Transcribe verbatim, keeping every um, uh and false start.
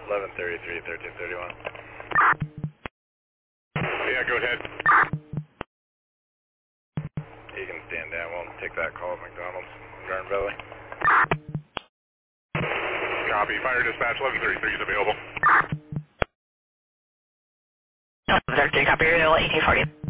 eleven thirty-three, thirteen thirty-one. Yeah, go ahead. You can stand down. We'll take that call at McDonald's, Garden Valley. Copy. Fire dispatch eleven thirty-three is available. eleven thirty-three, copy, eighteen forty.